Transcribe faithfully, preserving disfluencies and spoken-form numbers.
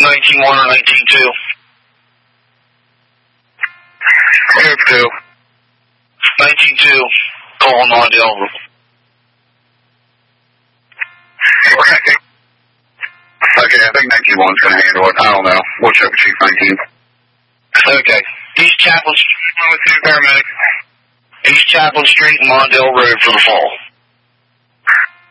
nineteen one or nineteen two? Air two. nineteen two, call Mondale. Okay. Okay, I think nineteen one's going to handle it. I don't know. We'll check with Chief nineteen. Okay. East Chapel Street, One with two paramedics. East Chapel Street and Mondale Road for the fall.